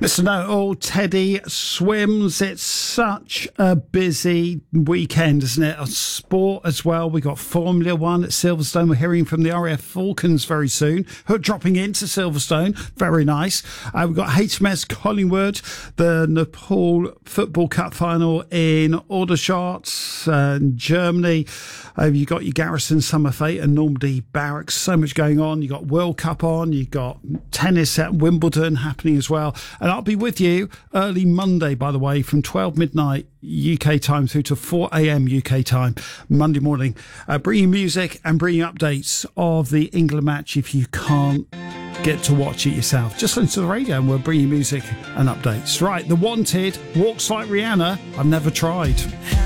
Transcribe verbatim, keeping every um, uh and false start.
Mister Know-All, Teddy swims. It's such a busy weekend, isn't it? Of sport as well. We got Formula One at Silverstone. We're hearing from the R A F Falcons very soon, who are dropping into Silverstone. Very nice. Uh, we've got H M S Collingwood, the Nepal Football Cup final in Aldershot, uh, in Germany. Uh, you've got your Garrison Summer Fete and Normandy Barracks. So much going on. You've got World Cup on. You've got tennis at Wimbledon happening as well. And I'll be with you early Monday, by the way, from twelve midnight U K time through to four a.m. U K time, Monday morning, uh, bringing music and bringing updates of the England match if you can't get to watch it yourself. Just listen to the radio and we'll bring you music and updates. Right, The Wanted, Walks Like Rihanna. I've never tried.